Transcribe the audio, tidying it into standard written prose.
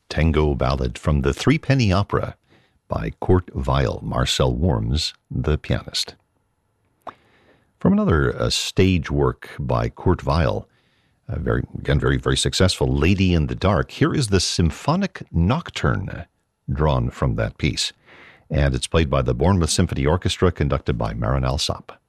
tango ballad from the Threepenny Opera by Kurt Weill, Marcel Worms, the pianist. From another stage work by Kurt Weill, very, very successful, Lady in the Dark, here is the Symphonic Nocturne drawn from that piece. And it's played by the Bournemouth Symphony Orchestra, conducted by Marin Alsop.